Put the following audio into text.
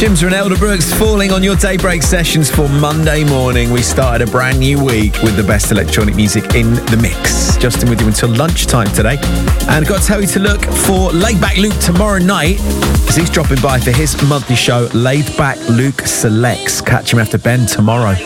Shimza and Elder Brooks falling on your daybreak sessions for Monday morning. We started a brand new week with the best electronic music in the mix. Justin with you until lunchtime today. And got to tell you to look for Laid Back Luke tomorrow night, as he's dropping by for his monthly show, Laid Back Luke Selects. Catch him after Ben tomorrow.